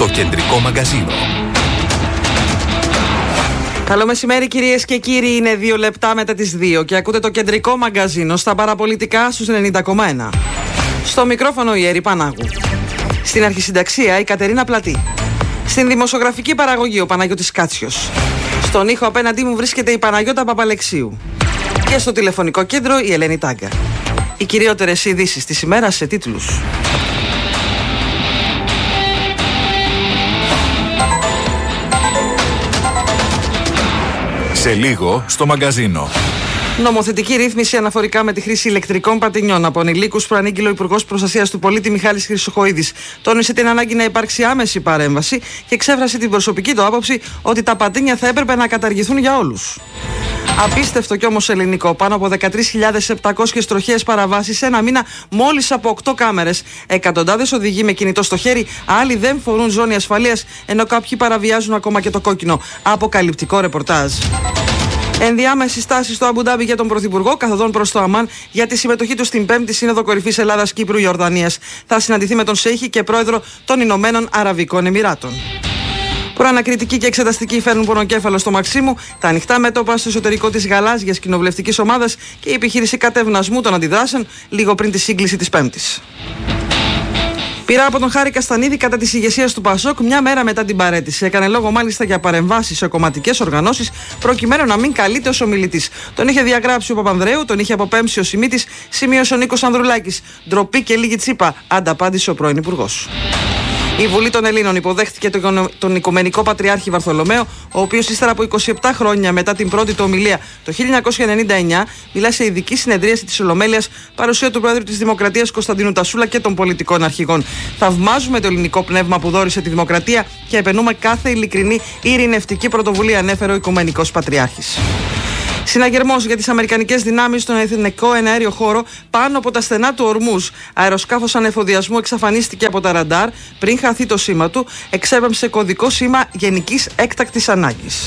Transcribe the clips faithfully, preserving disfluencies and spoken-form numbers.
Το κεντρικό μαγκαζίνο. Καλό μεσημέρι κυρίες και κύριοι, είναι δύο λεπτά μετά τις δύο και ακούτε το κεντρικό μαγκαζίνο στα παραπολιτικά στους ενενήντα κόμμα ένα. Στο μικρόφωνο η Έρη Πανάγου. Στην αρχισυνταξία η Κατερίνα Πλατή. Στην δημοσιογραφική παραγωγή ο Παναγιώτης Κάτσιος. Στον ήχο απέναντί μου βρίσκεται η Παναγιώτα Παπαλεξίου. Και στο τηλεφωνικό κέντρο η Ελένη Τάγκα. Οι κυριότερες ειδήσεις της ημέρας σε τίτλους. Σε λίγο στο μαγκαζίνο. Νομοθετική ρύθμιση αναφορικά με τη χρήση ηλεκτρικών πατινιών από ανηλίκους προανήγγειλε ο Υπουργός Προστασίας του Πολίτη Μιχάλης Χρυσοχοΐδης. Τόνισε την ανάγκη να υπάρξει άμεση παρέμβαση και εξέφρασε την προσωπική του άποψη ότι τα πατίνια θα έπρεπε να καταργηθούν για όλους. Απίστευτο κι όμως ελληνικό. Πάνω από δεκατρείς χιλιάδες επτακόσιες τροχαίες παραβάσεις σε ένα μήνα μόλις από οκτώ κάμερες. Εκατοντάδες οδηγοί με κινητό στο χέρι, άλλοι δεν φορούν ζώνη ασφαλείας, ενώ κάποιοι παραβιάζουν ακόμα και το κόκκινο. Αποκαλυπτικό ρεπορτάζ. Ενδιάμεση στάση στο Αμπουντάμπι για τον Πρωθυπουργό, καθοδόν προς το Αμάν για τη συμμετοχή του στην πέμπτη Σύνοδο Κορυφής Ελλάδα Κύπρου Ιορδανίας. Θα συναντηθεί με τον Σέιχη και πρόεδρο των Ηνωμένων Αραβικών Εμιράτων. Προανακριτική και εξεταστική φέρνουν πονοκέφαλο στο Μαξίμου, τα ανοιχτά μέτωπα στο εσωτερικό της γαλάζιας κοινοβουλευτικής ομάδας και η επιχείρηση κατευνασμού των αντιδράσεων λίγο πριν τη σύγκληση της Πέμπτης. Πειρά από τον Χάρη Καστανίδη κατά της ηγεσίας του Πασόκ μια μέρα μετά την παραίτηση. Έκανε λόγο μάλιστα για παρεμβάσεις σε κομματικές οργανώσεις προκειμένου να μην καλείται ως ομιλητής. Τον είχε διαγράψει ο Παπανδρέου, τον είχε αποπέμψει ο Σιμίτης, σημείωσε ο Νίκος Ανδρουλάκης. Ντροπή και λίγη τσίπα, ανταπάντησε ο πρώην Υπουργός. Η Βουλή των Ελλήνων υποδέχτηκε τον, τον Οικουμενικό Πατριάρχη Βαρθολομαίο, ο οποίος ύστερα από είκοσι επτά χρόνια μετά την πρώτη του ομιλία το χίλια εννιακόσια ενενήντα εννιά μιλά σε ειδική συνεδρίαση της Ολομέλειας, παρουσία του Πρόεδρου της Δημοκρατίας Κωνσταντίνου Τασούλα και των πολιτικών αρχηγών. Θαυμάζουμε το ελληνικό πνεύμα που δόρισε τη δημοκρατία και επενούμε κάθε ειλικρινή ειρηνευτική πρωτοβουλία, ανέφερε ο Οικουμενικός Πατριάρχης. Συναγερμός για τις αμερικανικές δυνάμεις στον εθνικό εναέριο χώρο πάνω από τα στενά του Ορμούζ. Αεροσκάφος ανεφοδιασμού εξαφανίστηκε από τα ραντάρ πριν χαθεί το σήμα του. Εξέπεμψε κωδικό σήμα γενικής έκτακτης ανάγκης.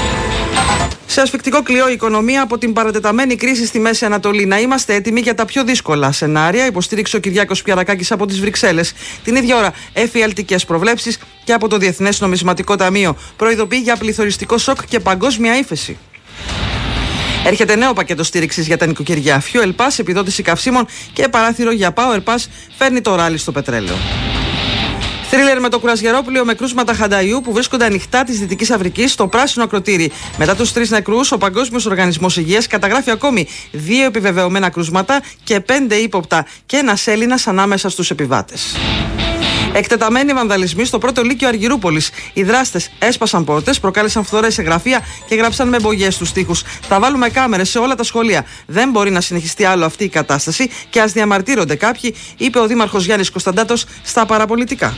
Σε ασφικτικό κλειό η οικονομία από την παρατεταμένη κρίση στη Μέση Ανατολή. Να είμαστε έτοιμοι για τα πιο δύσκολα σενάρια, υποστήριξε ο Κυριάκος Πιαρακάκης από τις Βρυξέλλες. Την ίδια ώρα εφιαλτικές προβλέψεις και από το Διεθνές Νομισματικό Ταμείο. Προειδοποιεί για πληθωριστικό σοκ και παγκόσμια ύφεση. Έρχεται νέο πακέτο στήριξης για τα νοικοκυριά. Fuel Pass, επιδότηση καυσίμων και παράθυρο για Power Pass φέρνει το ράλι στο πετρέλαιο. Θρίλερ με το κουρασγερόπλοιο με κρούσματα χανταϊού που βρίσκονται ανοιχτά της Δυτικής Αφρικής στο πράσινο ακροτήρι. Μετά τους τρεις νεκρούς, ο Παγκόσμιος Οργανισμός Υγείας καταγράφει ακόμη δύο επιβεβαιωμένα κρούσματα και πέντε ύποπτα και ένας Έλληνας ανάμεσα στους επιβάτες. Εκτεταμένοι βανδαλισμοί στο πρώτο λύκειο Αργυρούπολης. Οι δράστες έσπασαν πόρτες, προκάλεσαν φθορές σε γραφεία και γράψαν με μπογιές στους τοίχους. Θα βάλουμε κάμερες σε όλα τα σχολεία. Δεν μπορεί να συνεχιστεί άλλο αυτή η κατάσταση και ας διαμαρτύρονται κάποιοι, είπε ο Δήμαρχος Γιάννης Κωνσταντάτος στα παραπολιτικά.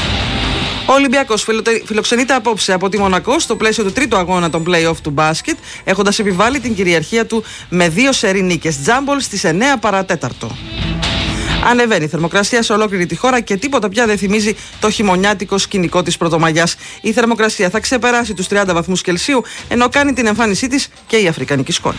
Ο Ολυμπιακός φιλοξενείται απόψε από τη Μονακό στο πλαίσιο του τρίτου αγώνα των play-off του μπάσκετ, έχοντας επιβάλει την κυριαρχία του με δύο σερί νίκες. Τζάμπολ στις εννέα παρατέταρτο. Ανεβαίνει η θερμοκρασία σε ολόκληρη τη χώρα και τίποτα πια δεν θυμίζει το χειμωνιάτικο σκηνικό της Πρωτομαγιάς. Η θερμοκρασία θα ξεπεράσει τους τριάντα βαθμούς Κελσίου, ενώ κάνει την εμφάνισή της και η αφρικανική σκόνη.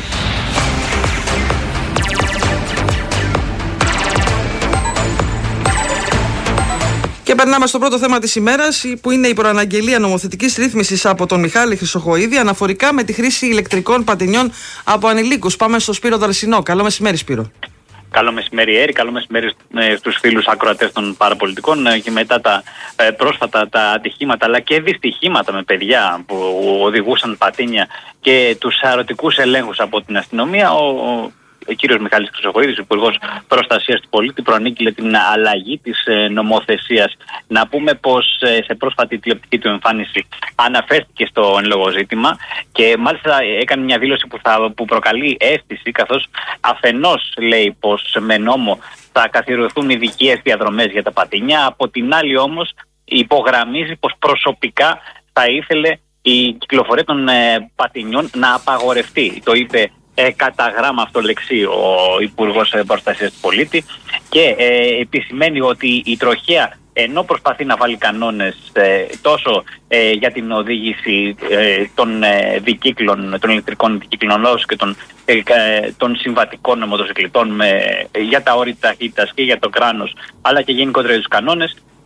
Και περνάμε στο πρώτο θέμα της ημέρας, που είναι η προαναγγελία νομοθετικής ρύθμισης από τον Μιχάλη Χρυσοχοΐδη αναφορικά με τη χρήση ηλεκτρικών πατινιών από ανηλίκους. Πάμε στο Σπύρο Δαρσινό. Καλό μεσημέρι, Σπύρο. Καλό μεσημέρι, Έρη. Καλό μεσημέρι στους φίλους ακροατές των παραπολιτικών. Και μετά τα ε, πρόσφατα τα ατυχήματα αλλά και δυστυχήματα με παιδιά που οδηγούσαν πατίνια και τους αρωτικούς ελέγχους από την αστυνομία, ο, ο κύριος Μιχάλης Χρυσοχοΐδης, Υπουργός Προστασίας του Πολίτη, προανήγγειλε την αλλαγή της ε, νομοθεσίας. Να πούμε πως ε, σε πρόσφατη τηλεοπτική του εμφάνιση αναφέρθηκε στο εν λόγω ζήτημα και μάλιστα έκανε μια δήλωση που, θα, που προκαλεί αίσθηση, καθώς αφενός λέει πως με νόμο θα καθιερωθούν ειδικές διαδρομές για τα πατίνια, από την άλλη όμως υπογραμμίζει πως προσωπικά θα ήθελε η κυκλοφορία των ε, πατινιών να απαγορευτεί. Το είπε Ε, κατά γράμμα αυτό λεξί ο Υπουργός Προστασίας του Πολίτη και ε, επισημαίνει ότι η τροχέα, ενώ προσπαθεί να βάλει κανόνες ε, τόσο ε, για την οδήγηση ε, των ε, δικύκλων, των ηλεκτρικών δικύκλων όσο και των, ε, των συμβατικών μοτοσυκλετών με, για τα όρια ταχύτητας και για το κράνος, αλλά και γενικότερα τους κανόνες,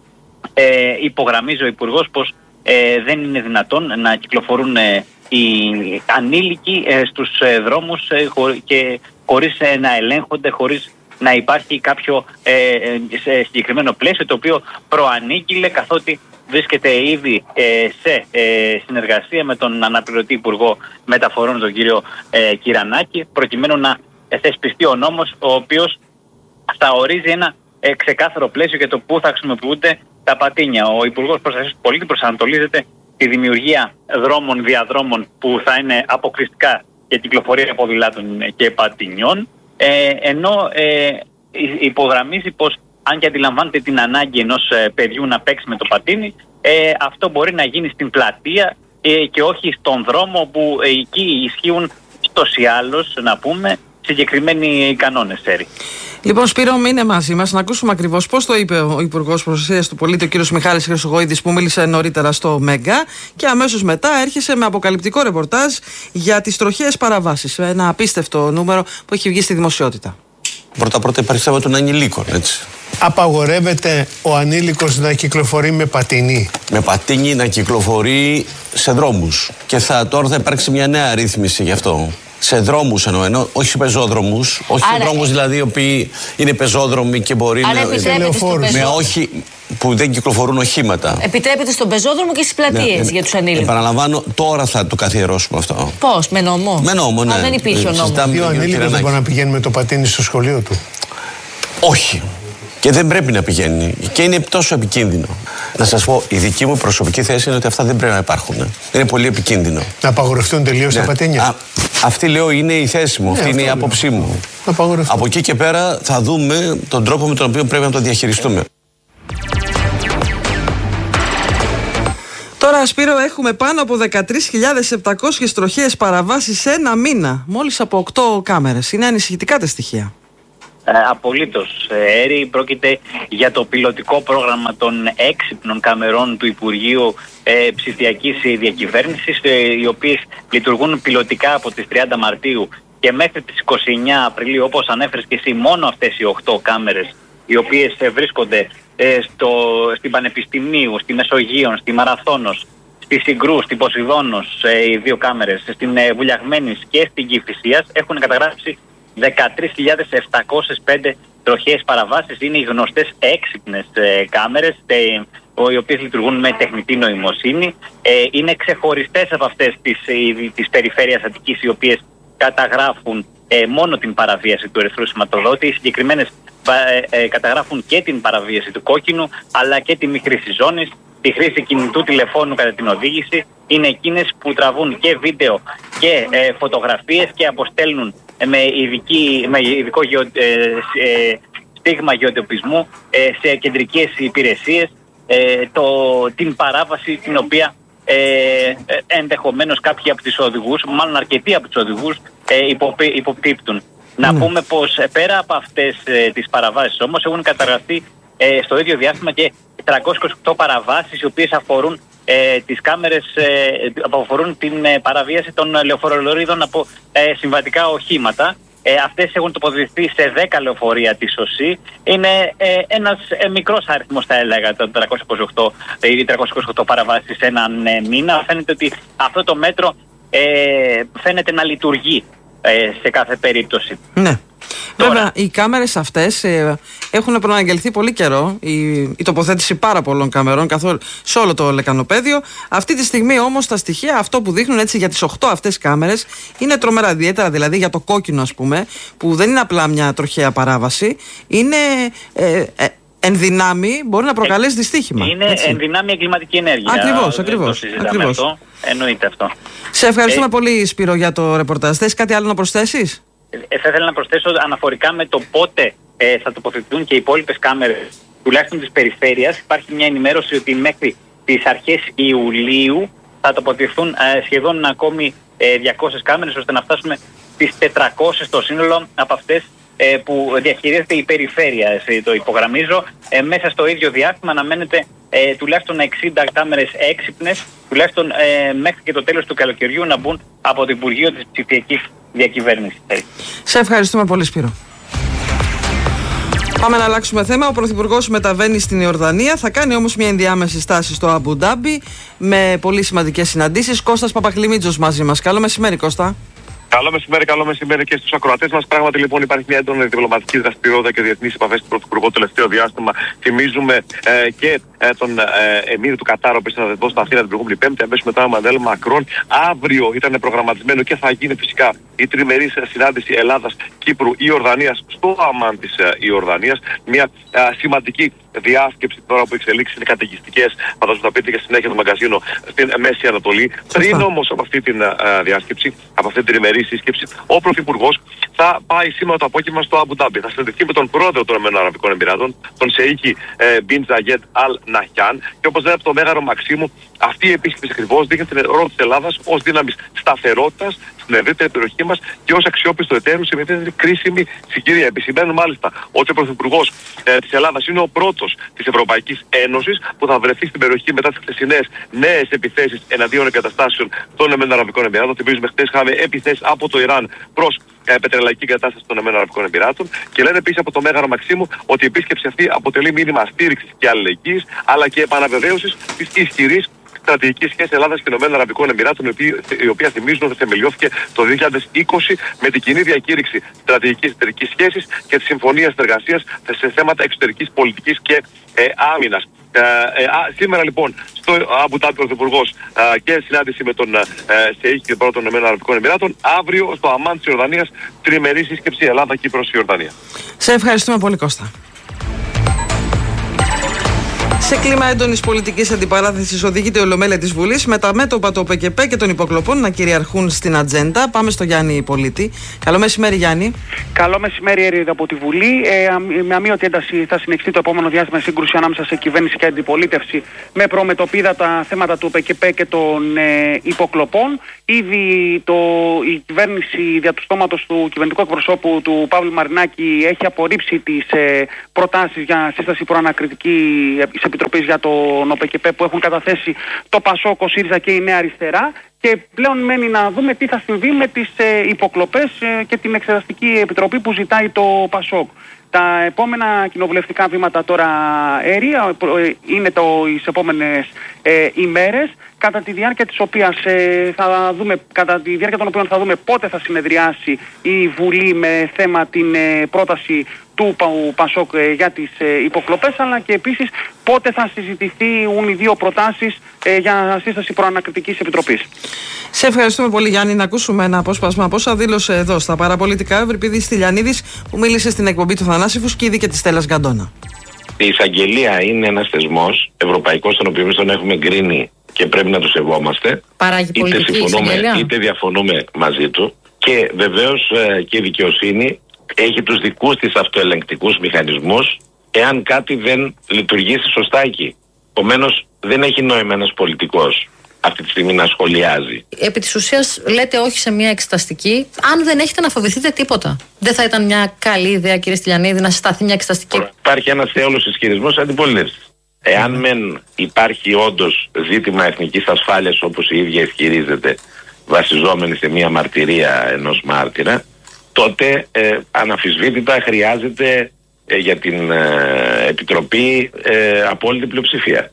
Ε, υπογραμμίζει ο Υπουργός πως ε, δεν είναι δυνατόν να κυκλοφορούν ε, οι ανήλικοι ε, στους ε, δρόμους ε, χω, και χωρίς ε, να ελέγχονται, χωρίς να υπάρχει κάποιο ε, σε συγκεκριμένο πλαίσιο το οποίο προανήγγειλε, καθότι βρίσκεται ήδη ε, σε ε, συνεργασία με τον αναπληρωτή Υπουργό Μεταφορών, τον κύριο ε, Κυρανάκη, προκειμένου να θεσπιστεί ο νόμος ο οποίος θα ορίζει ένα ε, ξεκάθαρο πλαίσιο για το πού θα χρησιμοποιούνται τα πατίνια. Ο Υπουργός Προστασίας του Πολίτη προσανατολίζεται τη δημιουργία δρόμων, διαδρόμων που θα είναι αποκλειστικά για κυκλοφορία ποδηλάτων και πατινιών, ε, ενώ ε, υπογραμμίζει πως αν και αντιλαμβάνεται την ανάγκη ενός ε, παιδιού να παίξει με το πατίνι, ε, αυτό μπορεί να γίνει στην πλατεία ε, και όχι στον δρόμο, που ε, εκεί ισχύουν ούτως ή άλλως, να πούμε, συγκεκριμένοι κανόνες, Έρη. Λοιπόν, Σπύρο, μείνε μαζί μας να ακούσουμε ακριβώς πώς το είπε ο Υπουργός Προστασίας του Πολίτη, ο κύριος Μιχάλης Χρυσοχοΐδης, που μίλησε νωρίτερα στο Μέγκα, και αμέσως μετά έρχεσαι με αποκαλυπτικό ρεπορτάζ για τις τροχαίες παραβάσεις. Ένα απίστευτο νούμερο που έχει βγει στη δημοσιότητα. Πρώτα-πρώτα υπάρχει θέμα των ανηλίκων, έτσι. Απαγορεύεται ο ανήλικος να κυκλοφορεί με πατίνι. Με πατίνι να κυκλοφορεί σε δρόμους. Και θα, τώρα θα υπάρξει μια νέα ρύθμιση γι' αυτό. Σε δρόμους εννοώ, ενώ, όχι σε πεζόδρομους. Όχι άρα, σε δρόμους δηλαδή οι οποίοι είναι πεζόδρομοι και μπορεί άρα να. Επιτρέπεται στον με όχι που δεν κυκλοφορούν οχήματα. Επιτρέπεται στον πεζόδρομο και στις πλατείες, ναι, για τους ανήλικους. Επαναλαμβάνω, τώρα θα το καθιερώσουμε αυτό. Πώς, με νόμο? Με νόμο, ναι. Αν δεν υπήρχε ο νόμος. Ο ανήλικος δεν μπορεί να πηγαίνει με το πατίνι στο σχολείο του? Όχι. Και δεν πρέπει να πηγαίνει. Και είναι τόσο επικίνδυνο. Να σας πω, η δική μου προσωπική θέση είναι ότι αυτά δεν πρέπει να υπάρχουν. Είναι πολύ επικίνδυνο. Να απαγορευτούν τελείως ναι. τα πατίνια. Α, αυτή λέω είναι η θέση μου, ναι, αυτή είναι η άποψή μου. Από εκεί και πέρα θα δούμε τον τρόπο με τον οποίο πρέπει να το διαχειριστούμε. Τώρα, Σπύρο, έχουμε πάνω από δεκατρείς χιλιάδες επτακόσιες τροχαίες παραβάσεις σε ένα μήνα. Μόλις από οκτώ κάμερες. Είναι ανησυχητικά τα στοιχεία. Ε, απολύτως, Έρη. Πρόκειται για το πιλωτικό πρόγραμμα των έξυπνων καμερών του Υπουργείου ε, Ψηφιακής Διακυβέρνησης, ε, οι οποίες λειτουργούν πιλωτικά από τις τριάντα Μαρτίου και μέχρι τις είκοσι εννέα Απριλίου, όπως ανέφερες και εσύ, μόνο αυτές οι οκτώ κάμερες, οι οποίες ε, βρίσκονται ε, στο, στην Πανεπιστημίου, στη Μεσογείων, στη Μαραθώνος, στη Συγκρού, στην Ποσειδώνος, ε, οι δύο κάμερες, στην ε, Βουλιαγμένης και στην Κηφισίας, έχουν καταγράψει δεκατρείς χιλιάδες επτακόσιες πέντε τροχαίες παραβάσεις. Είναι οι γνωστές έξυπνες ε, κάμερες, ε, οι οποίες λειτουργούν με τεχνητή νοημοσύνη. Ε, είναι ξεχωριστές από αυτές της, ε, της περιφέρειας Αττικής, οι οποίες καταγράφουν ε, μόνο την παραβίαση του ερυθρού σηματοδότη. Οι συγκεκριμένες ε, ε, καταγράφουν και την παραβίαση του κόκκινου, αλλά και τη μη χρήση ζώνης, τη χρήση κινητού τηλεφώνου κατά την οδήγηση. Είναι εκείνες που τραβούν και βίντεο και ε, φωτογραφίες και αποστέλνουν με, ειδική, με ειδικό γεω, ε, ε, στίγμα γεωτοπισμού ε, σε κεντρικές υπηρεσίες ε, το, την παράβαση την οποία ε, ε, ενδεχομένως κάποιοι από τους οδηγούς, μάλλον αρκετοί από τους οδηγούς ε, υποπί, υποπτύπτουν. Mm. Να πούμε πως ε, πέρα από αυτές ε, τις παραβάσεις όμως έχουν καταγραφεί ε, στο ίδιο διάστημα και τριακόσιες είκοσι οκτώ παραβάσεις, οι οποίες αφορούν Ε, τις κάμερες ε, αφορούν την ε, παραβίαση των λεωφορολωρίδων από ε, συμβατικά οχήματα. Ε, αυτές έχουν τοποθετηθεί σε δέκα λεωφορεία της ΟΣΥ. Είναι ε, ένας ε, μικρός αριθμός, θα έλεγα, των τριακόσιες είκοσι οκτώ, ε, τριακόσιες είκοσι οκτώ παραβάσεις σε έναν ε, μήνα. Φαίνεται ότι αυτό το μέτρο ε, φαίνεται να λειτουργεί ε, σε κάθε περίπτωση. Ναι. Τώρα. Βέβαια, οι κάμερες αυτές ε, έχουν προαναγγελθεί πολύ καιρό, η, η τοποθέτηση πάρα πολλών καμερών καθόλου σε όλο το λεκανοπέδιο. Αυτή τη στιγμή όμως τα στοιχεία, αυτό που δείχνουν έτσι για τις οκτώ αυτές κάμερες, είναι τρομερά. Ιδιαίτερα δηλαδή για το κόκκινο, ας πούμε, που δεν είναι απλά μια τροχαία παράβαση, είναι ε, ε, εν δυνάμει, μπορεί να προκαλέσει δυστύχημα. Είναι έτσι. Εν δυνάμει εγκληματική ενέργεια. Ακριβώς, ακριβώς. ακριβώς. Αυτό. Εννοείται αυτό. Σε ευχαριστούμε ε, πολύ, Σπύρο, για το ρεπορτάζ. Θες κάτι άλλο να προσθέσεις? Ε, θα ήθελα να προσθέσω αναφορικά με το πότε ε, θα τοποθετηθούν και οι υπόλοιπες κάμερες, τουλάχιστον της περιφέρειας. Υπάρχει μια ενημέρωση ότι μέχρι τις αρχές Ιουλίου θα τοποθετηθούν ε, σχεδόν ακόμη ε, διακόσιες κάμερες, ώστε να φτάσουμε στις τετρακόσιες το σύνολο από αυτές ε, που διαχειρίζεται η περιφέρεια. Ε, το υπογραμμίζω. Ε, μέσα στο ίδιο διάστημα αναμένεται ε, τουλάχιστον εξήντα κάμερες έξυπνες, τουλάχιστον ε, μέχρι και το τέλος του καλοκαιριού, να μπουν από το Υπουργείο της Ψηφιακής Διακυβέρνησης. Σε ευχαριστούμε πολύ, Σπύρο. Πάμε να αλλάξουμε θέμα. Ο Πρωθυπουργός μεταβαίνει στην Ιορδανία. Θα κάνει όμως μια ενδιάμεση στάση στο Αμπου Ντάμπι με πολύ σημαντικές συναντήσεις. Κώστας Παπαχλημίτζος μαζί μας. Καλό μεσημέρι, Κώστα. Καλό μεσημέρι, καλό μεσημέρι και στους ακροατές μας. Πράγματι, λοιπόν, υπάρχει μια έντονη διπλωματική δραστηριότητα και διεθνείς επαφές του Πρωθυπουργού το τελευταίο διάστημα. Θυμίζουμε ε, και ε, τον ε, Εμμύρη του Κατάρ, ο οποίος ήταν εδώ στην Αθήνα την προηγούμενη Πέμπτη, αμέσως μετά ο Μανουέλ Μακρόν. Αύριο ήταν προγραμματισμένο και θα γίνει φυσικά η τριμερής συνάντηση Ελλάδας-Κύπρου-Ιορδανίας στο Αμάν της ε, Ιορδανίας. Μια ε, σημαντική διάσκεψη τώρα που εξελίξει είναι καταιγιστικές, φαντάζομαι θα πείτε και συνέχεια το μαγκαζίνο στην Μέση Ανατολή. Πριν όμως από αυτή την α, διάσκεψη, από αυτή την τριμερή σύσκεψη, ο Πρωθυπουργός θα πάει σήμερα το απόγευμα στο Αμπου Ντάμπι. Θα συναντηθεί με τον πρόεδρο των ΗΠΑ, τον Σεΐχη ε, Μπιν Ζαγέντ Αλ Ναχιάν. Και όπως λένε από το Μέγαρο Μαξίμου, αυτή η επίσκεψη ακριβώς δείχνει την ρόλο της Ελλάδας ως δύναμης σταθερότητας στην ευρύτερη περιοχή μας και ως αξιόπιστο εταίρου σε μια κρίσιμη συγκυρία. Επισημαίνουν μάλιστα ότι ο Πρωθυπουργός ε, της Ελλάδας είναι ο πρώτος της Ευρωπαϊκής Ένωσης που θα βρεθεί στην περιοχή μετά τις χθεσινές νέες επιθέσεις εναντίον εγκαταστάσεων των ΗΠΑ. Θυμίζουμε, χθες είχαμε επιθέσεις από το Ιράν προς ε, πετρελαϊκή εγκατάσταση των ΗΠΑ. Και λένε επίσης από το Μέγαρο Μαξίμου ότι η επίσκεψη αυτή αποτελεί μήνυμα στήριξης και αλληλεγγύης αλλά και επαναβεβαίωσης της ισχυρής στρατηγική σχέση Ελλάδας και ΗΠΑ, η οποία θυμίζουν ότι θεμελιώθηκε το δύο χιλιάδες είκοσι με την κοινή διακήρυξη στρατηγικής εταιρικής σχέσης και τη συμφωνία συνεργασίας σε θέματα εξωτερικής πολιτικής και ε, άμυνας. Ε, ε, α, σήμερα λοιπόν στο Αμπου Ντάμπι ο Πρωθυπουργός και συνάντηση με τον ε, Σεΐχη και τον πρώτο των ΗΠΑ. Αύριο στο Αμάν της Ιορδανίας τριμερή σύσκεψη Ελλάδα-Κύπρος-Ιορδανία. Σε ευχαριστούμε πολύ, Κώστα. Σε κλίμα έντονης πολιτικής αντιπαράθεσης οδηγείται η Ολομέλεια της Βουλής με τα μέτωπα του ΟΠΕΚΕΠΕ και των υποκλοπών να κυριαρχούν στην ατζέντα. Πάμε στο Γιάννη Πολίτη. Καλό μεσημέρι, Γιάννη. Καλό μεσημέρι, Έρη, από τη Βουλή. Ε, με αμείωτη ένταση θα συνεχιστεί το επόμενο διάστημα η σύγκρουση ανάμεσα σε κυβέρνηση και αντιπολίτευση με προμετωπίδα τα θέματα του ΟΠΕΚΕΠΕ και των ε, υποκλοπών. Ήδη το, η κυβέρνηση δια του στόματος του κυβερνητικού εκπροσώπου του Παύλου Μαρινάκη έχει απορρίψει τις ε, προτάσεις για σύσταση προανακριτικής επιτροπής για τον ΟΠΕΚΕΠΕ που έχουν καταθέσει το ΠΑΣΟΚ, ο ΣΥΡΙΖΑ και η Νέα Αριστερά. Και πλέον μένει να δούμε τι θα συμβεί με τις ε, υποκλοπές ε, και την εξεταστική επιτροπή που ζητάει το ΠΑΣΟΚ. Τα επόμενα κοινοβουλευτικά βήματα τώρα, Έρη, είναι το, οι επόμενες ε, ημέρες, κατά τη διάρκεια της οποίας ε, θα δούμε, κατά τη διάρκεια των οποίων θα δούμε πότε θα συνεδριάσει η Βουλή με θέμα την ε, πρόταση του ΠΑΣΟΚ ε, για τις ε, υποκλοπές, αλλά και επίσης πότε θα συζητηθούν οι δύο προτάσεις ε, για σύσταση προανακριτικής επιτροπής. Σε ευχαριστούμε πολύ, Γιάννη. Να ακούσουμε ένα απόσπασμα από όσα δήλωσε εδώ στα παραπολιτικά ο Ευρυπίδης Στυλιανίδης, που μίλησε στην εκπομπή του Θανάση Φουσκίδη και της Στέλλας Γκαντόνα. Η εισαγγελία είναι ένας θεσμός ευρωπαϊκός, τον οποίο εμείς τον έχουμε γκρίνει και πρέπει να το σεβόμαστε. Παράγει είτε συμφωνούμε είτε διαφωνούμε μαζί του. Και βεβαίως ε, και η δικαιοσύνη έχει τους δικούς της αυτοελεγκτικούς μηχανισμούς εάν κάτι δεν λειτουργήσει σωστά εκεί. Επομένως δεν έχει νόημα ένας πολιτικός αυτή τη στιγμή να σχολιάζει. Επί της ουσίας λέτε όχι σε μια εξεταστική, αν δεν έχετε να φοβηθείτε τίποτα. Δεν θα ήταν μια καλή ιδέα, κύριε Στυλιανίδη, να συσταθεί μια εξεταστική? Υπάρχει ένας αίολος ισχυρισμός αντιπολίτευσης. Εάν μεν υπάρχει όντως ζήτημα εθνικής ασφάλειας, όπως η ίδια ισχυρίζεται, βασιζόμενη σε μια μαρτυρία ενός μάρτυρα, τότε ε, αναμφισβήτητα χρειάζεται ε, για την ε, Επιτροπή ε, απόλυτη πλειοψηφία.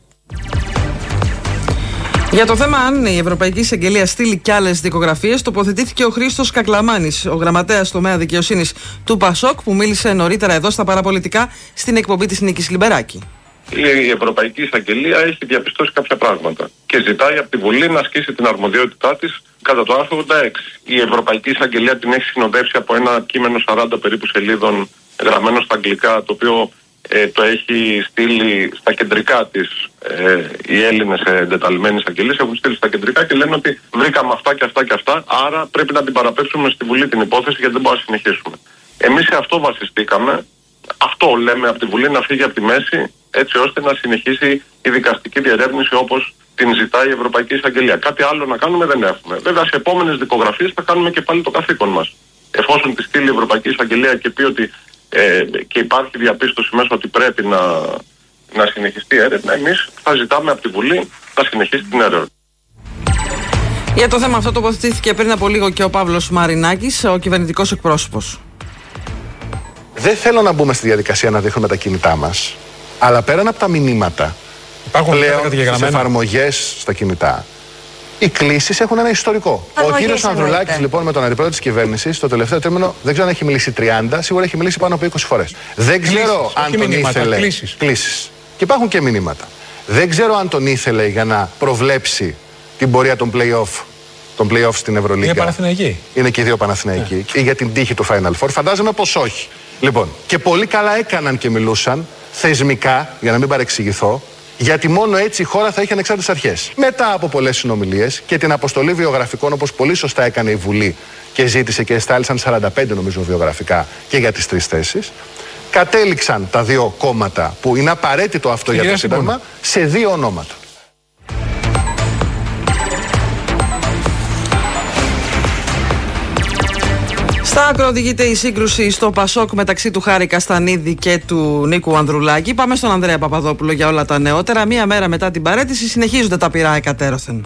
Για το θέμα αν η Ευρωπαϊκή Εισαγγελία στείλει κι άλλες δικογραφίες, τοποθετήθηκε ο Χρήστος Κακλαμάνης, ο γραμματέας τομέα δικαιοσύνης του ΠΑΣΟΚ, που μίλησε νωρίτερα εδώ στα παραπολιτικά στην εκπομπή της Νίκης Λιμπεράκη. Η Ευρωπαϊκή Εισαγγελία έχει διαπιστώσει κάποια πράγματα και ζητάει από τη Βουλή να ασκήσει την αρμοδιότητά της κατά το άρθρο ογδόντα έξι. Η Ευρωπαϊκή Εισαγγελία την έχει συνοδεύσει από ένα κείμενο σαράντα περίπου σελίδων γραμμένο στα αγγλικά, το οποίο ε, το έχει στείλει στα κεντρικά της. Ε, οι Έλληνες εντεταλμένοι εισαγγελίες έχουν στείλει στα κεντρικά και λένε ότι βρήκαμε αυτά και αυτά και αυτά, άρα πρέπει να την παραπέψουμε στη Βουλή την υπόθεση γιατί δεν μπορούμε να συνεχίσουμε. Εμείς σε αυτό βασιστήκαμε. Αυτό λέμε από τη Βουλή να φύγει από τη μέση, έτσι ώστε να συνεχίσει η δικαστική διερεύνηση όπως την ζητάει η Ευρωπαϊκή Εισαγγελία. Κάτι άλλο να κάνουμε δεν έχουμε. Βέβαια, σε επόμενες δικογραφίες θα κάνουμε και πάλι το καθήκον μας. Εφόσον τη στείλει η Ευρωπαϊκή Εισαγγελία και πει ότι ε, και υπάρχει διαπίστωση μέσα ότι πρέπει να, να συνεχιστεί η έρευνα, εμείς θα ζητάμε από τη Βουλή να συνεχίσει την έρευνα. Για το θέμα αυτό τοποθετήθηκε πριν από λίγο και ο Παύλος Μαρινάκης, ο κυβερνητικός εκπρόσωπος. Δεν θέλω να μπούμε στη διαδικασία να δείχνουμε τα κινητά μας, αλλά πέραν από τα μηνύματα, υπάρχουν πλέον στις εφαρμογές στα κινητά, οι κλήσεις έχουν ένα ιστορικό. Ο κύριος Ανδρουλάκης, λοιπόν, με τον αντιπρόεδρο της κυβέρνησης, το τελευταίο τρίμηνο δεν ξέρω αν έχει μιλήσει τριάντα, σίγουρα έχει μιλήσει πάνω από είκοσι φορές. Δεν ξέρω αν τον ήθελε. Κλήσεις. Και υπάρχουν και μηνύματα. Δεν ξέρω αν τον ήθελε για να προβλέψει την πορεία των play-off, των play-off στην Ευρωλίγκα. Είναι Παναθηναϊκοί. Είναι και οι δύο Παναθηναϊκοί. Yeah. Ή για την τύχη του Final Four. Φαντάζομαι πως όχι. Λοιπόν, και πολύ καλά έκαναν και μιλούσαν θεσμικά, για να μην παρεξηγηθώ, γιατί μόνο έτσι η χώρα θα είχε ανεξάρτητες αρχές. Μετά από πολλές συνομιλίες και την αποστολή βιογραφικών, όπως πολύ σωστά έκανε η Βουλή και ζήτησε και εστάλησαν σαράντα πέντε νομίζω βιογραφικά και για τις τρεις θέσεις, κατέληξαν τα δύο κόμματα, που είναι απαραίτητο αυτό για το Σύνταγμα, σε δύο ονόματα. Στα άκρα οδηγείται η σύγκρουση στο Πασόκ μεταξύ του Χάρη Καστανίδη και του Νίκου Ανδρουλάκη. Πάμε στον Ανδρέα Παπαδόπουλο για όλα τα νεότερα. Μία μέρα μετά την παραίτηση συνεχίζονται τα πυρά εκατέρωθεν.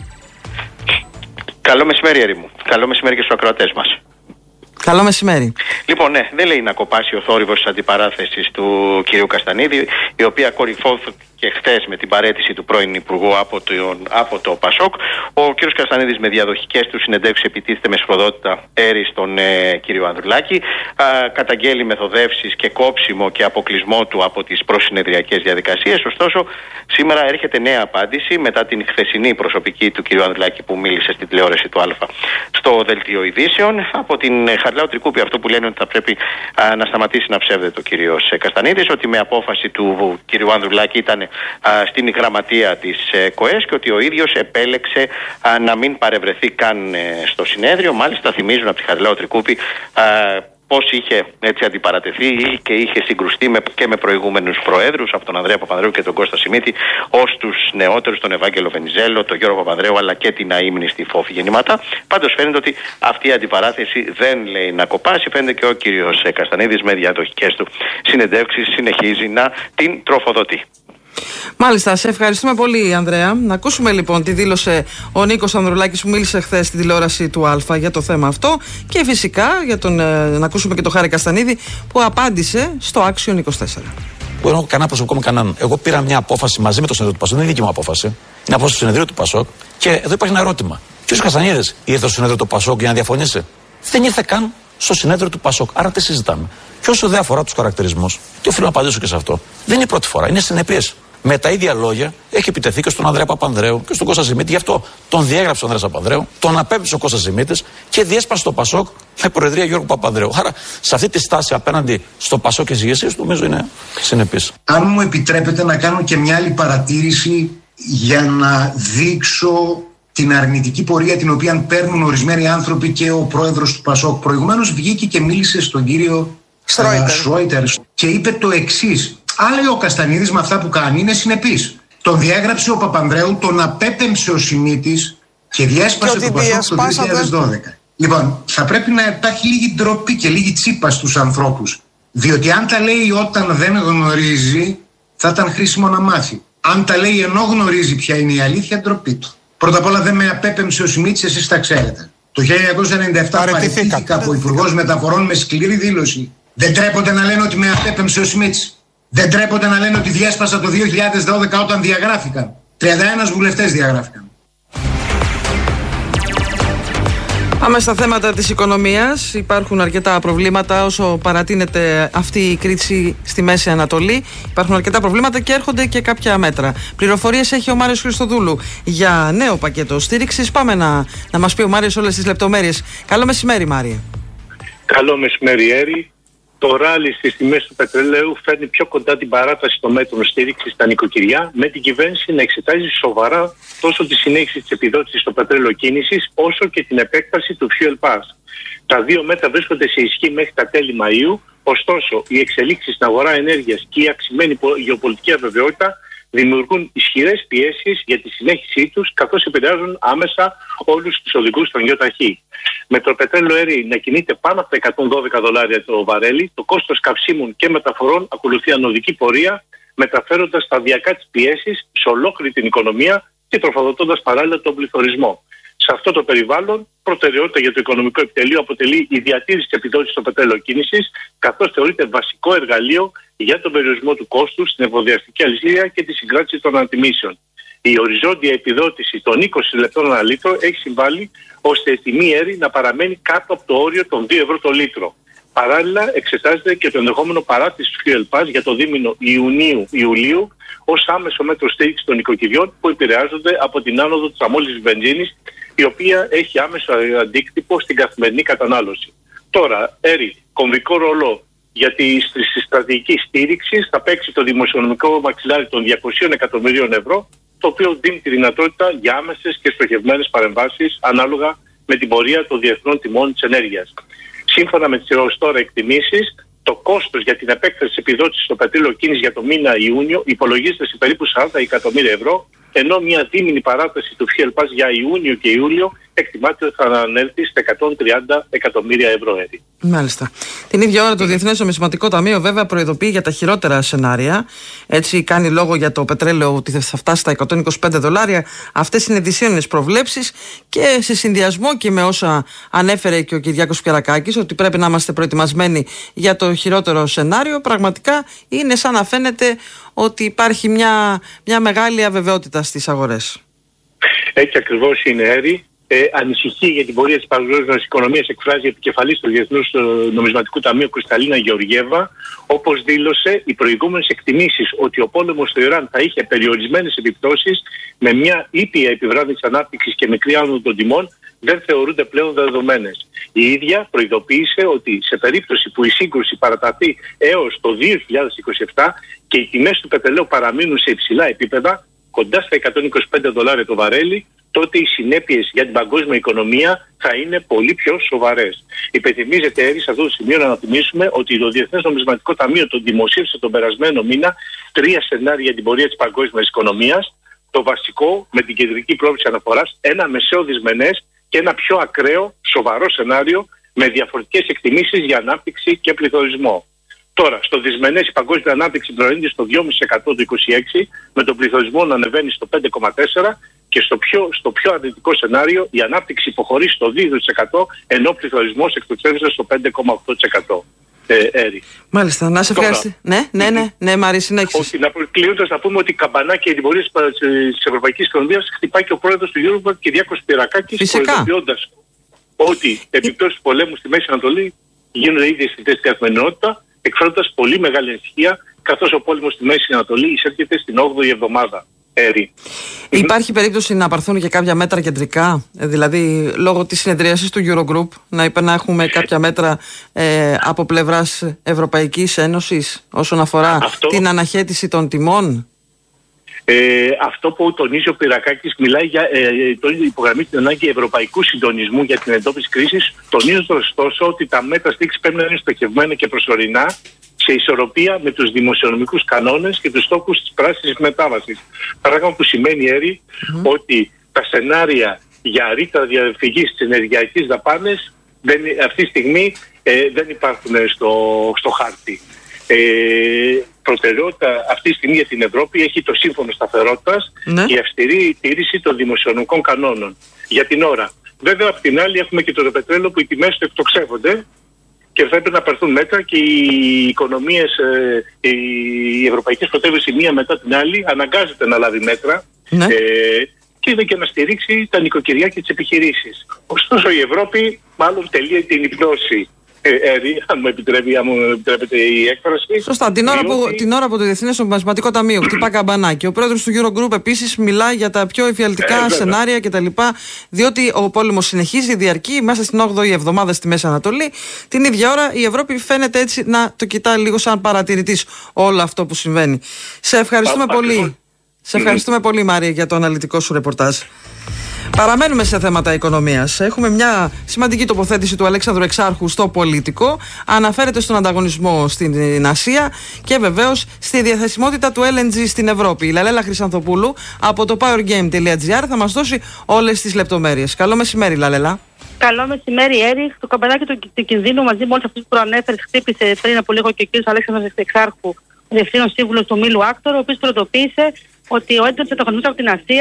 Καλό μεσημέρι, Έρη μου. Καλό μεσημέρι και στους ακροατές μας. Καλό μεσημέρι. Λοιπόν, ναι, δεν λέει να κοπάσει ο θόρυβος της αντιπαράθεσης του κυρίου Καστανίδη, η οποία κορυφώθηκε χθες με την παραίτηση του πρώην Υπουργού από το, από το Πασόκ. Ο κύριος Καστανίδης με διαδοχικές του συνεντεύξεις επιτίθεται με σφοδρότητα έρη στον ε, κύριο Ανδρουλάκη. Α, καταγγέλει μεθοδεύσεις και κόψιμο και αποκλεισμό του από τις προσυνεδριακές διαδικασίες. Ωστόσο, σήμερα έρχεται νέα απάντηση μετά την χθεσινή προσωπική του κύριου Ανδρουλάκη που μίλησε στην τηλεόραση του Α στο Δελτίο Ειδήσεων. Από την Χαριλάου Τρικούπη, αυτό που λένε ότι θα πρέπει α, να σταματήσει να ψεύδεται ο κύριος Καστανίδης, ότι με απόφαση του κύριου Ανδρουλάκη ήταν α, στην γραμματεία της ε, ΚΟΕΣ και ότι ο ίδιος επέλεξε α, να μην παρευρεθεί καν ε, στο συνέδριο. Μάλιστα θυμίζουν από τη Χαριλάου Τρικούπη α, πώς είχε έτσι αντιπαρατεθεί και είχε συγκρουστεί με, και με προηγούμενους προέδρους, από τον Ανδρέα Παπανδρέου και τον Κώστα Σιμίτη, ως τους νεότερους, τον Ευάγγελο Βενιζέλο, τον Γιώργο Παπανδρέου, αλλά και την αείμνηστη Φόφη Γεννηματά. Πάντως φαίνεται ότι αυτή η αντιπαράθεση δεν λέει να κοπάσει. Φαίνεται και ο κύριος Καστανίδης με διαδοχικές του συνεντεύξεις συνεχίζει να την τροφοδοτεί. Μάλιστα, σε ευχαριστούμε πολύ, Ανδρέα. Να ακούσουμε λοιπόν τι δήλωσε ο Νίκος Ανδρουλάκης που μίλησε χθες στην τηλεόραση του Α για το θέμα αυτό και φυσικά για τον, ε, να ακούσουμε και τον Χάρη Καστανίδη που απάντησε στο Action είκοσι τέσσερα. Εγώ έχω κανένα προσωπικό με κανέναν. Εγώ πήρα μια απόφαση μαζί με το συνέδριο του Πασόκ, δεν είναι δική μου απόφαση. Είναι απόφαση του συνεδρίου του Πασόκ και εδώ υπάρχει ένα ερώτημα. Ποιος Καστανίδης ήρθε στο συνέδριο του Πασόκ για να διαφωνήσει? Δεν ήρθε καν στο συνέδριο του Πασόκ. Άρα τι συζητάμε? Και όσο δεν αφορά τους χαρακτηρισμούς, και οφείλω να απαντήσω και σε αυτό, δεν είναι η πρώτη φορά, είναι συνεπής. Με τα ίδια λόγια έχει επιτεθεί και στον Ανδρέα Παπανδρέου και στον Κώστα Σιμίτη. Γι' αυτό τον διέγραψε ο Ανδρέας Παπανδρέου, τον απέπτυσε ο Κώστας Σιμίτης και διέσπασε το Πασόκ με προεδρία Γιώργου Παπανδρέου. Άρα σε αυτή τη στάση απέναντι στο Πασόκ και στις ηγεσίες του, νομίζω είναι συνεπής. Αν μου επιτρέπετε να κάνω και μια άλλη παρατήρηση για να δείξω την αρνητική πορεία την οποία παίρνουν ορισμένοι άνθρωποι και ο πρόεδρος του Πασόκ. Προηγουμένως βγήκε και μίλησε στον κύριο Σρόιτερ και είπε το εξής. Άλλοι ο Καστανίδης με αυτά που κάνει είναι συνεπής. Τον διέγραψε ο Παπανδρέου, τον απέπεμψε ο Σιμίτης και διέσπασε το Πασόκ το δύο χιλιάδες δώδεκα. Λοιπόν, θα πρέπει να υπάρχει λίγη ντροπή και λίγη τσίπα στους ανθρώπους. Διότι αν τα λέει όταν δεν γνωρίζει, θα ήταν χρήσιμο να μάθει. Αν τα λέει ενώ γνωρίζει ποια είναι η αλήθεια, ντροπή του. Πρώτα απ' όλα δεν με απέπεμψε ο Σιμίτης, εσείς τα ξέρετε. Το χίλια εννιακόσια ενενήντα επτά παραιτήθηκα από Υπουργός Μεταφορών με σκληρή δήλωση. Δεν τρέπονται να λένε ότι με απέπεμψε ο Σιμίτης. Δεν τρέπονται να λένε ότι διέσπασα το δύο χιλιάδες δώδεκα όταν διαγράφηκαν. τριάντα ένα βουλευτές διαγράφηκαν. Πάμε στα θέματα της οικονομίας. Υπάρχουν αρκετά προβλήματα όσο παρατείνεται αυτή η κρίση στη Μέση Ανατολή. Υπάρχουν αρκετά προβλήματα και έρχονται και κάποια μέτρα. Πληροφορίες έχει ο Μάριος Χριστοδούλου για νέο πακέτο στήριξης. Πάμε να, να μας πει ο Μάριος όλες τις λεπτομέρειες. Καλό μεσημέρι, Μάριε. Καλό μεσημέρι, Έρη. Το ράλι στις τιμές του πετρελαίου φέρνει πιο κοντά την παράταση των μέτρων στήριξης στα νοικοκυριά, με την κυβέρνηση να εξετάζει σοβαρά τόσο τη συνέχιση της επιδότησης στο πετρέλαιο κίνησης, όσο και την επέκταση του Fuel Pass. Τα δύο μέτρα βρίσκονται σε ισχύ μέχρι τα τέλη Μαΐου, ωστόσο οι εξελίξεις στην αγορά ενέργειας και η αυξημένη γεωπολιτική αβεβαιότητα δημιουργούν ισχυρές πιέσεις για τη συνέχισή τους, καθώς επηρεάζουν άμεσα όλους τους οδηγούς των ΙΟΤΑΧΗ. Με το πετρέλαιο αέρι να κινείται πάνω από τα εκατόν δώδεκα δολάρια το βαρέλι, το κόστος καυσίμων και μεταφορών ακολουθεί ανωδική πορεία, μεταφέροντας σταδιακά τις πιέσεις σε ολόκληρη την οικονομία και τροφοδοτώντας παράλληλα τον πληθωρισμό. Σε αυτό το περιβάλλον, προτεραιότητα για το οικονομικό επιτελείο αποτελεί η διατήρηση της επιδότησης στο πετρέλαιο κίνησης, καθώς θεωρείται βασικό εργαλείο για τον περιορισμό του κόστους στην εφοδιαστική αλυσίδα και τη συγκράτηση των ανατιμήσεων. Η οριζόντια επιδότηση των είκοσι λεπτών ανά λίτρο έχει συμβάλει ώστε η τιμή αέρι να παραμένει κάτω από το όριο των δύο ευρώ το λίτρο. Παράλληλα, εξετάζεται και το ενδεχόμενο παράτηση του Fuel Pass για το δίμηνο Ιουνίου-Ιουλίου ως άμεσο μέτρο στήριξη των οικοκυριών που επηρεάζονται από την άνοδο της αμόλυσης βενζίνης, η οποία έχει άμεσο αντίκτυπο στην καθημερινή κατανάλωση. Τώρα, Έρη, κομβικό ρόλο για τη στρατηγική στήριξη θα παίξει το δημοσιονομικό μαξιλάρι των διακοσίων εκατομμυρίων ευρώ, το οποίο δίνει τη δυνατότητα για άμεσες και στοχευμένες παρεμβάσεις ανάλογα με την πορεία των διεθνών τιμών της ενέργειας. Σύμφωνα με τις έως τώρα εκτιμήσεις, το κόστος για την επέκταση της επιδότησης στο πετρέλαιο κίνηση για το μήνα Ιούνιο υπολογίζεται σε περίπου σαράντα εκατομμύρια ευρώ, ενώ μια δίμηνη παράταση του Fuel Pass για Ιούνιο και Ιούλιο εκτιμάται ότι θα ανέλθει στα εκατόν τριάντα εκατομμύρια ευρώ. Έτη. Μάλιστα. Την ίδια ώρα το Διεθνές Νομισματικό Ταμείο βέβαια προειδοποιεί για τα χειρότερα σενάρια. Έτσι κάνει λόγο για το πετρέλαιο ότι θα φτάσει στα εκατόν είκοσι πέντε δολάρια. Αυτές είναι δυσίωνες προβλέψεις και σε συνδυασμό και με όσα ανέφερε και ο Κυριάκος Πιερακάκης, ότι πρέπει να είμαστε προετοιμασμένοι για το χειρότερο σενάριο. Πραγματικά είναι σαν να φαίνεται ότι υπάρχει μια, μια μεγάλη αβεβαιότητα στις αγορές. Έτσι ακριβώς είναι, Έρη. Ε, ανησυχεί για την πορεία της παγκόσμιας οικονομίας εκφράζει η επικεφαλής του Διεθνούς Νομισματικού Ταμείου Κρυσταλίνα Γεωργιέβα, όπως δήλωσε οι προηγούμενες εκτιμήσεις ότι ο πόλεμος στο Ιράν θα είχε περιορισμένες επιπτώσεις με μια ήπια επιβράδυνση ανάπτυξης και μικρή άνοδο των τιμών δεν θεωρούνται πλέον δεδομένες. Η ίδια προειδοποίησε ότι σε περίπτωση που η σύγκρουση παραταθεί έως το δύο χιλιάδες είκοσι επτά και οι τιμές του πετρελαίου παραμείνουν σε υψηλά επίπεδα, κοντά στα εκατόν είκοσι πέντε δολάρια το βαρέλι, τότε οι συνέπειες για την παγκόσμια οικονομία θα είναι πολύ πιο σοβαρές. Υπενθυμίζεται, Έρη, σε αυτό το σημείο να ανατιμήσουμε ότι το Διεθνές Νομισματικό Ταμείο τον δημοσίευσε τον περασμένο μήνα τρία σενάρια για την πορεία της παγκόσμιας οικονομίας. Το βασικό, με την κεντρική πρόβλεψη αναφοράς, ένα μεσαίο δυσμενές και ένα πιο ακραίο, σοβαρό σενάριο με διαφορετικές εκτιμήσεις για ανάπτυξη και πληθωρισμό. Τώρα, στο δυσμενές η παγκόσμια ανάπτυξη προέρχεται στο δύο κόμμα πέντε τοις εκατό το είκοσι έξι, με τον πληθωρισμό να ανεβαίνει στο πέντε κόμμα τέσσερα τοις εκατό και στο πιο, στο πιο αρνητικό σενάριο η ανάπτυξη υποχωρεί στο δύο τοις εκατό ενώ ο πληθωρισμός εκτοξεύεται στο πέντε κόμμα οκτώ τοις εκατό. Ε, Έρη. Μάλιστα, να σε ευχαριστώ. Ναι, ναι, ναι, ναι, Μάρη, συνέχισε. Κλείνοντας, να πούμε ότι καμπανάκι για την πορεία της Ευρωπαϊκής Οικονομίας χτυπάει και ο πρόεδρος του Eurogroup, Κυριάκος Πιερακάκης, προειδοποιώντας ότι επιπτώσεις του πολέμου στη Μέση Ανατολή γίνονται ήδη αισθητές στην καθημερινότητα, εκφράζοντας πολύ μεγάλη ανησυχία, καθώς ο πόλεμος στη Μέση Ανατολή εισέρχεται στην όγδοη εβδομάδα. Έρη. Υπάρχει περίπτωση να πάρθουν και κάποια μέτρα κεντρικά, δηλαδή λόγω της συνεδρίασης του Eurogroup, να, να έχουμε κάποια μέτρα ε, από πλευράς Ευρωπαϊκής Ένωσης όσον αφορά αυτό, την αναχέτηση των τιμών? Ε, αυτό που τονίζει ο Πιερακάκης μιλάει για ε, το υπογραμμίζει την ανάγκη ευρωπαϊκού συντονισμού για την εντόπιση κρίσης, τονίζοντας ωστόσο ότι τα μέτρα στήριξης πρέπει να είναι στοχευμένα και προσωρινά, σε ισορροπία με τους δημοσιονομικούς κανόνες και τους στόχους της πράσινης μετάβασης. Πράγμα που σημαίνει, Έρη, mm-hmm. ότι τα σενάρια για ρήτρα διαφυγής της ενεργειακής δαπάνες δεν, αυτή τη στιγμή ε, δεν υπάρχουν στο, στο χάρτη. Ε, προτεραιότητα αυτή τη στιγμή για την Ευρώπη έχει το σύμφωνο σταθερότητας mm-hmm. και η αυστηρή τήρηση των δημοσιονομικών κανόνων. Για την ώρα. Βέβαια, απ' την άλλη έχουμε και το πετρέλαιο που οι τιμές του εκτοξεύονται και θα έπρεπε να πάρθουν μέτρα και οι οικονομίες, ε, οι ευρωπαϊκές πρωτεύουσες η μία μετά την άλλη αναγκάζεται να λάβει μέτρα ναι. ε, και είναι και να στηρίξει τα νοικοκυριά και τις επιχειρήσεις. Ωστόσο η Ευρώπη μάλλον τελείει την υπνώση. Έρη, αν μου επιτρέπει, αν μου επιτρέπετε η έκφραση. Σωστά. Την ώρα, διότι... που, την ώρα που το Διεθνές Νομισματικό Ταμείο χτυπά καμπανάκι. Ο πρόεδρος του Eurogroup επίσης μιλάει για τα πιο εφιαλτικά ε, σενάρια κτλ. Διότι ο πόλεμος συνεχίζει, διαρκεί μέσα στην όγδοη εβδομάδα στη Μέση Ανατολή. Την ίδια ώρα η Ευρώπη φαίνεται έτσι να το κοιτάει λίγο σαν παρατηρητής όλο αυτό που συμβαίνει. Σε ευχαριστούμε Α, πολύ. Ακριβώς. Σε ευχαριστούμε mm-hmm. πολύ, Μάρια, για το αναλυτικό σου ρεπορτάζ. Παραμένουμε σε θέματα οικονομίας. Έχουμε μια σημαντική τοποθέτηση του Αλέξανδρου Εξάρχου στο Πολίτικο. Αναφέρεται στον ανταγωνισμό στην Ασία και βεβαίως στη διαθεσιμότητα του ελ εν τζι στην Ευρώπη. Η Λαλέλα Χρυσανθοπούλου από το powergame τελεία τζι άρ θα μας δώσει όλες τις λεπτομέρειες. Καλό μεσημέρι, Λαλέλα. Καλό μεσημέρι, Έρη. Το καμπανάκι του, του κινδύνου μαζί με όλους αυτούς που προανέφερες χτύπησε πριν από λίγο και ο κ. Αλέξανδρος Εξάρχου, ο Διευθύνων Σύμβουλος του Μήλου Άκτορ, ο οποίος προειδοποίησε ότι ο έντονος ανταγωνισμός από την Ασία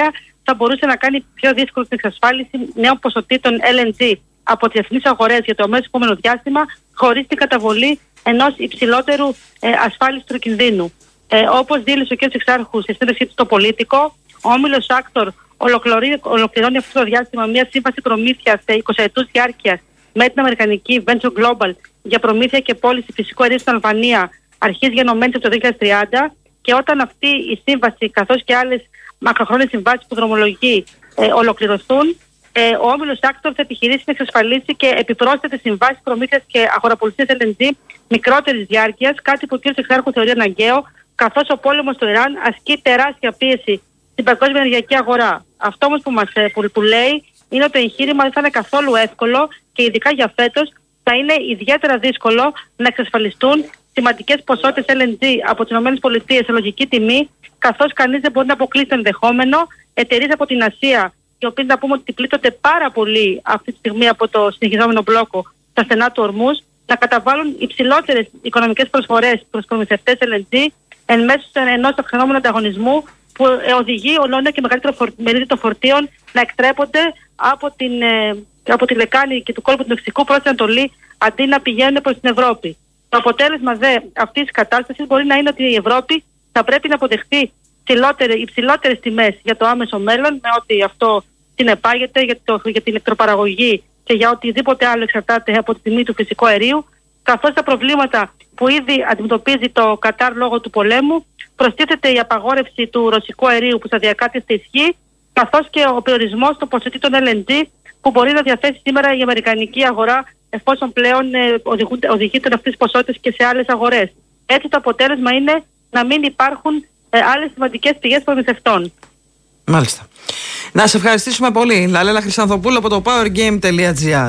θα μπορούσε να κάνει πιο δύσκολη την εξασφάλιση νέων ποσοτήτων ελ εν τζι από τις διεθνείς αγορές για το αμέσως επόμενο διάστημα, χωρίς την καταβολή ενός υψηλότερου ε, ασφάλιστρου κινδύνου. Ε, όπως δήλωσε ο κ. Εξάρχου στη συνέντευξή του στο Πολίτικο, ο όμιλος Άκτορ ολοκληρώνει, ολοκληρώνει αυτό το διάστημα μια σύμβαση προμήθειας σε εικοσαετούς διάρκειας με την αμερικανική Venture Global για προμήθεια και πώληση φυσικού αερίου στην Αλβανία αρχής γενομένης από το δύο χιλιάδες τριάντα, και όταν αυτή η σύμβαση καθώς και άλλες μακροχρόνιες συμβάσεις που δρομολογεί ε, ολοκληρωθούν, ε, ο όμιλος Άκτορ θα επιχειρήσει να εξασφαλίσει και επιπρόσθετες συμβάσεις προμήθειας και αγοραπολισίας ελ εν τζι μικρότερης διάρκειας, κάτι που ο κ. Εξάρχου θεωρεί αναγκαίο, καθώς ο πόλεμος στο Ιράν ασκεί τεράστια πίεση στην παγκόσμια ενεργειακή αγορά. Αυτό όμως που μας που, που λέει είναι ότι το εγχείρημα δεν θα είναι καθόλου εύκολο και ειδικά για φέτος θα είναι ιδιαίτερα δύσκολο να εξασφαλιστούν σημαντικές ποσότητες ελ εν τζι από τις ΗΠΑ σε λογική τιμή, καθώς κανείς δεν μπορεί να αποκλείσει το ενδεχόμενο εταιρείες από την Ασία, οι οποίες να πούμε ότι πλήττονται πάρα πολύ αυτή τη στιγμή από το συνεχιζόμενο μπλόκο στα στενά του Ορμούζ, να καταβάλουν υψηλότερες οικονομικές προσφορές προς προμηθευτές ελ εν τζι εν μέσω ενός αυξανόμενου ανταγωνισμού που οδηγεί όλο και μεγαλύτερο μερίδιο των φορτίων να εκτρέπονται από την, ε, από τη λεκάνη και του κόλπου του Μεξικού προς την Ανατολή, αντί να πηγαίνουν προς την Ευρώπη. Το αποτέλεσμα δε αυτής της κατάστασης μπορεί να είναι ότι η Ευρώπη θα πρέπει να αποδεχτεί υψηλότερες τιμές για το άμεσο μέλλον, με ό,τι αυτό συνεπάγεται για, το, για την ηλεκτροπαραγωγή και για οτιδήποτε άλλο εξαρτάται από τη τιμή του φυσικού αερίου, καθώς τα προβλήματα που ήδη αντιμετωπίζει το Κατάρ λόγω του πολέμου, προστίθεται η απαγόρευση του ρωσικού αερίου που σταδιακά τίθεται ισχύ, καθώς και ο περιορισμός των ποσοτήτων ελ εν τζι που μπορεί να διαθέσει σήμερα η αμερικανική αγορά, εφόσον πλέον ε, οδηγείται αυτές τις ποσότητες και σε άλλες αγορές. Έτσι το αποτέλεσμα είναι να μην υπάρχουν ε, άλλες σημαντικές πηγές προμηθευτών. Μάλιστα. Να σε ευχαριστήσουμε πολύ. Λαλέλα Χρυσανθοπούλου από το powergame τελεία gr.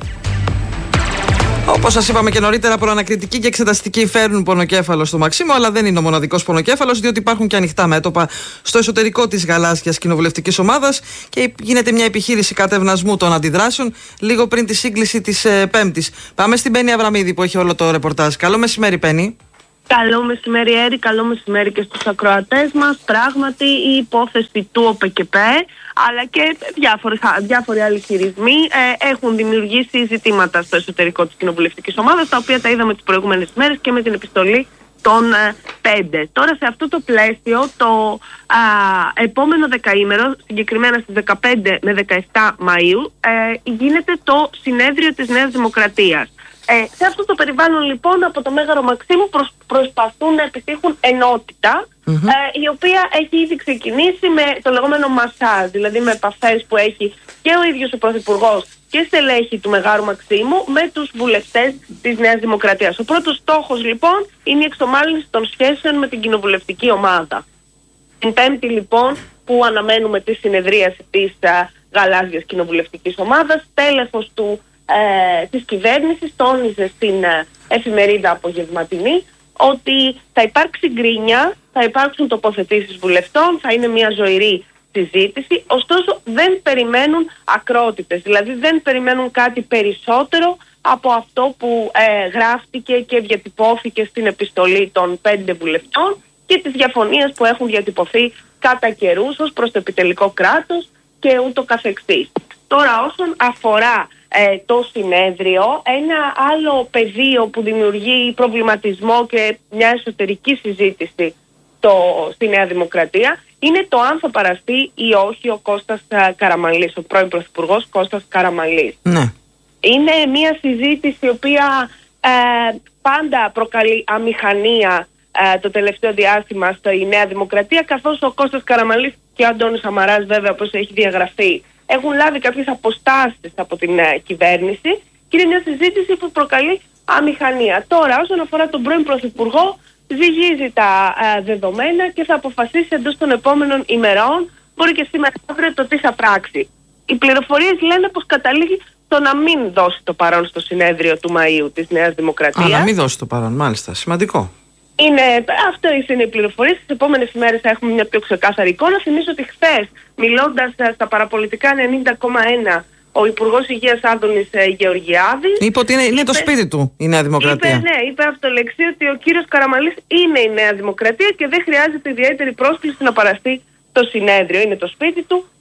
Όπως σας είπαμε και νωρίτερα, προανακριτική και εξεταστική φέρνουν πονοκέφαλο στο Μαξίμο, αλλά δεν είναι ο μοναδικός πονοκέφαλος, διότι υπάρχουν και ανοιχτά μέτωπα στο εσωτερικό της γαλάζιας κοινοβουλευτικής ομάδας και γίνεται μια επιχείρηση κατευνασμού των αντιδράσεων λίγο πριν τη σύγκληση της ε, Πέμπτης. Πάμε στην Πέννη Αβραμίδη που έχει όλο το ρεπορτάζ. Καλό μεσημέρι, Πέννη. Καλό μεσημέρι, Έρη, καλό μεσημέρι και στους ακροατές μας. Πράγματι, η υπόθεση του ΟΠΕΚΕΠ αλλά και διάφορες, διάφοροι άλλοι χειρισμοί ε, έχουν δημιουργήσει ζητήματα στο εσωτερικό της κοινοβουλευτικής ομάδας, τα οποία τα είδαμε τις προηγούμενες μέρες και με την επιστολή των ε, πέντε. Τώρα, σε αυτό το πλαίσιο, το α, επόμενο δεκαήμερο, συγκεκριμένα στις δεκαπέντε με δεκαεπτά Μαΐου, ε, γίνεται το συνέδριο της Νέας Δημοκρατίας. Ε, σε αυτό το περιβάλλον λοιπόν από το Μέγαρο Μαξίμου προσ, προσπαθούν να επιτύχουν ενότητα, mm-hmm. ε, η οποία έχει ήδη ξεκινήσει με το λεγόμενο μασάζ, δηλαδή με επαφές που έχει και ο ίδιος ο Πρωθυπουργός και στελέχη του Μεγάρου Μαξίμου με τους βουλευτές της Νέας Δημοκρατίας. Ο πρώτος στόχος λοιπόν είναι η εξομάλυνση των σχέσεων με την κοινοβουλευτική ομάδα. Την Πέμπτη λοιπόν που αναμένουμε τη συνεδρίαση της α, γαλάζιας κοινοβουλευτικής ομάδας, τέλεχος του Ε, της κυβέρνησης τόνιζε στην ε, εφημερίδα Απογευματινή ότι θα υπάρξει γκρίνια, θα υπάρξουν τοποθετήσεις βουλευτών, θα είναι μια ζωηρή συζήτηση, ωστόσο δεν περιμένουν ακρότητες, δηλαδή δεν περιμένουν κάτι περισσότερο από αυτό που ε, γράφτηκε και διατυπώθηκε στην επιστολή των πέντε βουλευτών και τις διαφωνίες που έχουν διατυπωθεί κατά καιρούς ως προς το επιτελικό κράτος και ούτω καθεξής. Τώρα όσον αφορά Ε, το συνέδριο, ένα άλλο πεδίο που δημιουργεί προβληματισμό και μια εσωτερική συζήτηση το, στη Νέα Δημοκρατία είναι το αν θα παραστεί ή όχι ο Κώστας Καραμανλής, ο πρώην Πρωθυπουργός Κώστας Καραμανλής. Ναι. Είναι μια συζήτηση η οποία ε, πάντα προκαλεί αμηχανία ε, το τελευταίο διάστημα στη Νέα Δημοκρατία, καθώς ο Κώστας Καραμανλής και ο Αντώνης Σαμαράς, βέβαια όπως έχει διαγραφεί, έχουν λάβει κάποιες αποστάσεις από την uh, κυβέρνηση και είναι μια συζήτηση που προκαλεί αμηχανία. Τώρα, όσον αφορά τον πρώην Πρωθυπουργό, ζυγίζει τα uh, δεδομένα και θα αποφασίσει εντός των επόμενων ημερών, μπορεί και σήμερα αύριο, το τι θα πράξει. Οι πληροφορίες λένε πως καταλήγει το να μην δώσει το παρόν στο συνέδριο του Μαΐου της Νέας Δημοκρατίας. Α, να μην δώσει το παρόν, μάλιστα. Σημαντικό. Είναι, αυτές είναι οι πληροφορίες. Τις επόμενες ημέρες θα έχουμε μια πιο ξεκάθαρη εικόνα. Θυμίζω ότι χθες, μιλώντας στα παραπολιτικά ενενήντα κόμμα ένα, ο Υπουργός Υγείας Άδωνης Γεωργιάδης είπε ότι είναι, είναι είπε, το σπίτι του η Νέα Δημοκρατία. Είπε, ναι, είπε αυτολεξί ότι ο κύριος Καραμανλής είναι η Νέα Δημοκρατία και δεν χρειάζεται ιδιαίτερη πρόσκληση να παραστεί το συνέδριο. Είναι το σπίτι του.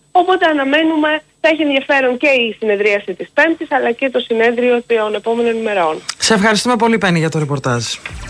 Οπότε αναμένουμε, θα έχει ενδιαφέρον και η συνεδρίαση της Πέμπτης αλλά και το συνέδριο των επόμενων ημερών. Σε ευχαριστούμε πολύ, Πέννη, για το ρεπορτάζ.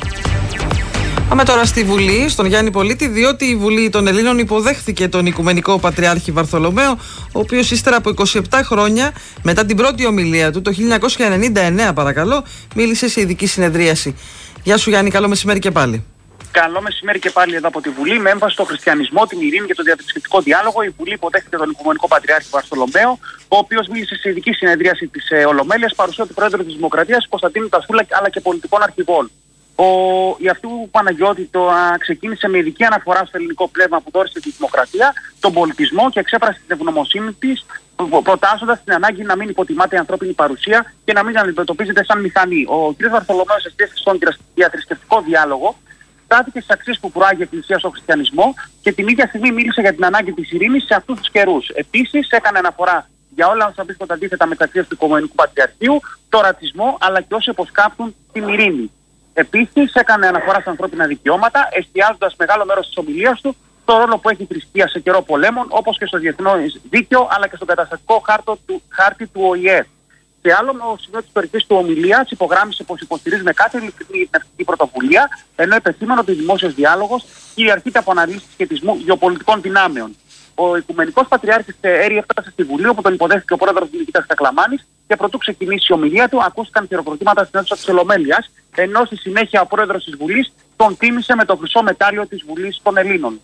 Πάμε τώρα στη Βουλή, στον Γιάννη Πολίτη, διότι η Βουλή των Ελλήνων υποδέχθηκε τον Οικουμενικό Πατριάρχη Βαρθολομαίο, ο οποίος ύστερα από είκοσι επτά χρόνια, μετά την πρώτη ομιλία του το χίλια εννιακόσια ενενήντα εννέα, παρακαλώ, μίλησε σε ειδική συνεδρίαση. Γεια σου, Γιάννη, καλό μεσημέρι και πάλι. Καλό μεσημέρι και πάλι εδώ από τη Βουλή. Με έμφαση στο χριστιανισμό, την ειρήνη και το διαθρησκευτικό διάλογο, η Βουλή υποδέχεται τον Οικουμενικό Πατριάρχη Βαρθολομαίο, ο οποίος μίλησε σε ειδική συνεδρίαση της ε, Ολομέλειας, παρουσία του Πρόεδρου της Δημοκρατίας, Κωνσταντίνου Τασούλα, αλλά και πολιτικών αρχηγών. Ο Ιαυτού Παναγιώτη το α, ξεκίνησε με ειδική αναφορά στο ελληνικό πνεύμα που δόρισε τη δημοκρατία, τον πολιτισμό και εξέφρασε την ευγνωμοσύνη της, προτάσσοντας την ανάγκη να μην υποτιμάται η ανθρώπινη παρουσία και να μην αντιμετωπίζεται σαν μηχανή. Ο κ. Βαρθολομέος εστίασε στον διαθρησκευτικό διάλογο, στάθηκε στις αξίες που προάγει η Εκκλησία στον χριστιανισμό και την ίδια στιγμή μίλησε για την ανάγκη της ειρήνης σε αυτούς τους καιρούς. Επίσης, έκανε αναφορά για όλα όσα βρίσκονται αντίθετα μεταξύ του Οικουμενικού Πατριαρχείου, το ρατσισμό αλλά και όσοι υποσκάπτουν την ειρήνη. Επίσης, έκανε αναφορά στα ανθρώπινα δικαιώματα, εστιάζοντας μεγάλο μέρος της ομιλίας του στο ρόλο που έχει η θρησκεία σε καιρό πολέμων, όπως και στο διεθνές δίκαιο αλλά και στον καταστατικό του, χάρτη του Ο Ε Ε. Σε άλλο σημείο της τωρικής του ομιλίας υπογράμμισε πως υποστηρίζει με κάθε ειλικρινή εθνική πρωτοβουλία, ενώ επεσήμανε ότι ο δημόσιος διάλογος κυριαρχείται από αναλύσεις σχετισμού γεωπολιτικών δυνάμεων. Ο Οικουμενικός Πατριάρχης Έρη έφτασε στη Βουλή, όπου τον υποδέχθηκε ο πρόεδρος Νικήτας Κακλαμάνης και πρωτού ξεκινήσει η ομιλία του, ακούστηκαν χειροκροτήματα στην αίθουσα της Ολομέλειας, ενώ στη συνέχεια ο πρόεδρος της Βουλής τον τίμησε με το χρυσό μετάλλιο της Βουλής των Ελλήνων.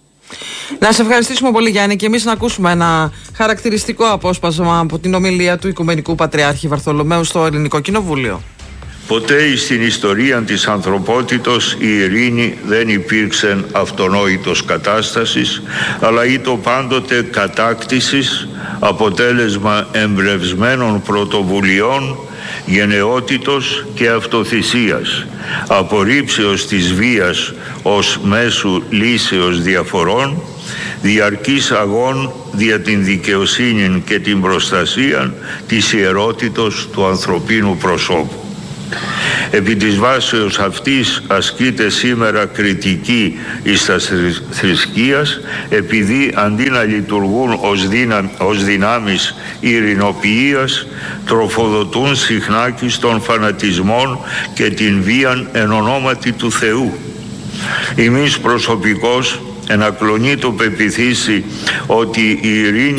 Να σε ευχαριστήσουμε πολύ, Γιάννη, και εμείς να ακούσουμε ένα χαρακτηριστικό απόσπασμα από την ομιλία του Οικουμενικού Πατριάρχη Βαρθολομαίου στο Ελληνικό Κοινοβούλιο. Ποτέ στην ιστορία της ανθρωπότητος η ειρήνη δεν υπήρξε αυτονόητος κατάστασης, αλλά ήταν πάντοτε κατάκτησης, αποτέλεσμα εμπνευσμένων πρωτοβουλειών, γενναιότητος και αυτοθυσίας, απορρίψεως της βίας ως μέσου λύσεως διαφορών, διαρκής αγών δια την δικαιοσύνη και την προστασία της ιερότητος του ανθρωπίνου προσώπου. Επί της βάσεως αυτής ασκείται σήμερα κριτική εις τα θρησκείας, επειδή αντί να λειτουργούν ως, δυνα, ως δυνάμεις ειρηνοποιίας, τροφοδοτούν συχνά και των φανατισμών και την βίαν εν ονόματι του Θεού. Εμείς προσωπικώς ενακλονεί το πεποιθήσει ότι η ειρήνη